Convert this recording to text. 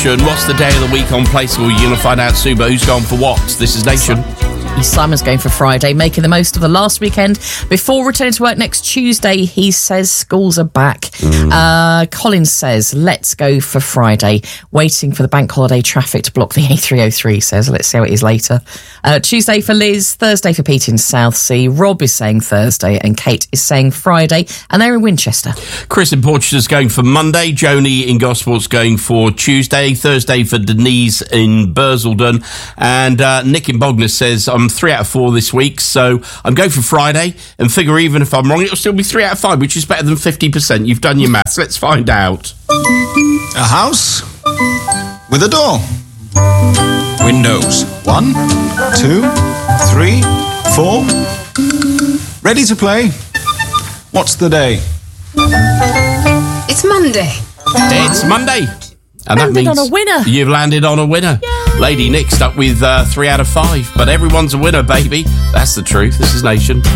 Nation. What's the day of the week on Play School? You're going to find out soon, but who's gone for what? This is Nation. Simon's going for Friday, making the most of the last weekend before returning to work next Tuesday. He says schools are back. Colin says, let's go for Friday. Waiting for the bank holiday traffic to block the A303, says. Let's see how it is later. Tuesday for Liz, Thursday for Pete in Southsea. Rob is saying Thursday and Kate is saying Friday. And they're in Winchester. Chris in Portugal's going for Monday. Joni in Gosport's going for Tuesday. Thursday for Denise in Bursledon. And Nick in Bognor says, I'm 3 out of 4 this week, so I'm going for Friday, and figure even if I'm wrong, it'll still be 3 out of 5, which is better than 50%. You've done your maths. Let's find out. A house with a door. Windows. 1, 2, 3, 4. Ready to play? What's the day? It's Monday. It's Monday. And that means on a winner. You've landed on a winner. Yay. Lady Nick stuck with 3 out of 5, but everyone's a winner, baby. That's the truth. This is Nation.